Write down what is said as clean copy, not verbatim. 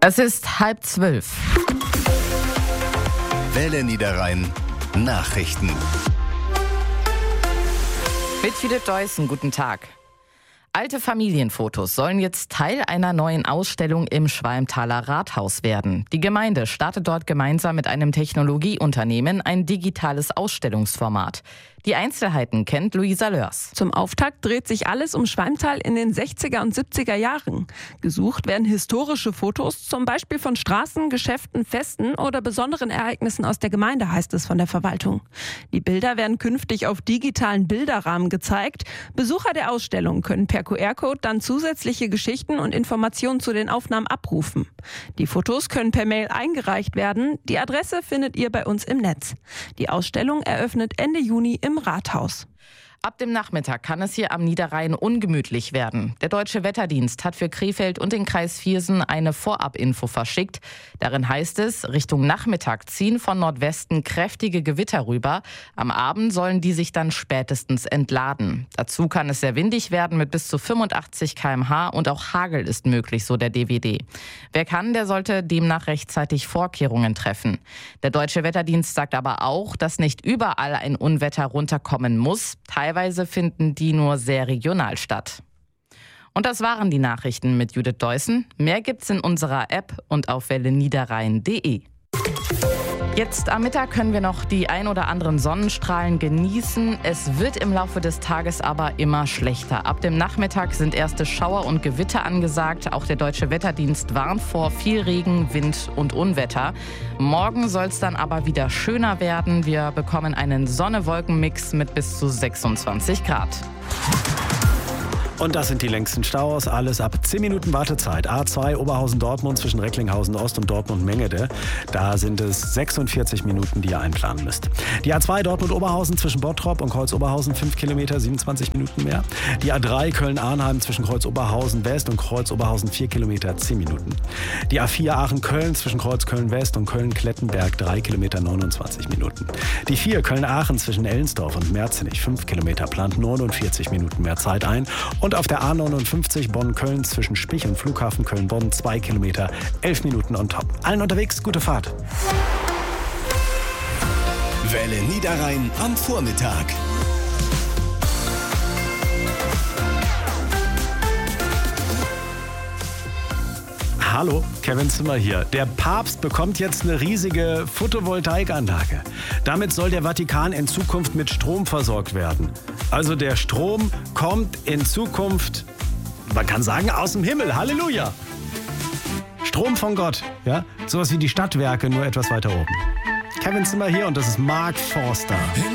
Es ist 11:30. Welle Niederrhein Nachrichten. Mit Judith Deussen, guten Tag. Alte Familienfotos sollen jetzt Teil einer neuen Ausstellung im Schwalmtaler Rathaus werden. Die Gemeinde startet dort gemeinsam mit einem Technologieunternehmen ein digitales Ausstellungsformat. Die Einzelheiten kennt Luisa Lörs. Zum Auftakt dreht sich alles um Schwalmtal in den 60er und 70er Jahren. Gesucht werden historische Fotos, zum Beispiel von Straßen, Geschäften, Festen oder besonderen Ereignissen aus der Gemeinde, heißt es von der Verwaltung. Die Bilder werden künftig auf digitalen Bilderrahmen gezeigt. Besucher der Ausstellung können per QR-Code dann zusätzliche Geschichten und Informationen zu den Aufnahmen abrufen. Die Fotos können per Mail eingereicht werden. Die Adresse findet ihr bei uns im Netz. Die Ausstellung eröffnet Ende Juni im Rathaus. Ab dem Nachmittag kann es hier am Niederrhein ungemütlich werden. Der Deutsche Wetterdienst hat für Krefeld und den Kreis Viersen eine Vorabinfo verschickt. Darin heißt es, Richtung Nachmittag ziehen von Nordwesten kräftige Gewitter rüber. Am Abend sollen die sich dann spätestens entladen. Dazu kann es sehr windig werden mit bis zu 85 km/h und auch Hagel ist möglich, so der DWD. Wer kann, der sollte demnach rechtzeitig Vorkehrungen treffen. Der Deutsche Wetterdienst sagt aber auch, dass nicht überall ein Unwetter runterkommen muss. Teilweise finden die nur sehr regional statt. Und das waren die Nachrichten mit Judith Deussen. Mehr gibt's in unserer App und auf welleniederrhein.de. Jetzt am Mittag können wir noch die ein oder anderen Sonnenstrahlen genießen. Es wird im Laufe des Tages aber immer schlechter. Ab dem Nachmittag sind erste Schauer und Gewitter angesagt. Auch der Deutsche Wetterdienst warnt vor viel Regen, Wind und Unwetter. Morgen soll es dann aber wieder schöner werden. Wir bekommen einen Sonne-Wolken-Mix mit bis zu 26 Grad. Und das sind die längsten Staus. Alles ab 10 Minuten Wartezeit. A2 Oberhausen-Dortmund zwischen Recklinghausen Ost und Dortmund-Mengede. Da sind es 46 Minuten, die ihr einplanen müsst. Die A2 Dortmund-Oberhausen zwischen Bottrop und Kreuz-Oberhausen 5 Kilometer, 27 Minuten mehr. Die A3 Köln-Arnheim zwischen Kreuz-Oberhausen West und Kreuz-Oberhausen 4 Kilometer, 10 Minuten. Die A4 Aachen-Köln zwischen Kreuz-Köln-West und Köln-Klettenberg 3 Kilometer, 29 Minuten. Die 4 Köln-Aachen zwischen Ellensdorf und Merzenich 5 Kilometer, plant 49 Minuten mehr Zeit ein. Und auf der A59 Bonn-Köln zwischen Spich und Flughafen Köln-Bonn 2 Kilometer, 11 Minuten on top. Allen unterwegs, gute Fahrt. Welle Niederrhein am Vormittag. Hallo, Kevin Zimmer hier. Der Papst bekommt jetzt eine riesige Photovoltaikanlage. Damit soll der Vatikan in Zukunft mit Strom versorgt werden. Also der Strom kommt in Zukunft, man kann sagen, aus dem Himmel. Halleluja! Strom von Gott, ja? Sowas wie die Stadtwerke, nur etwas weiter oben. Kevin Zimmer hier und das ist Mark Forster.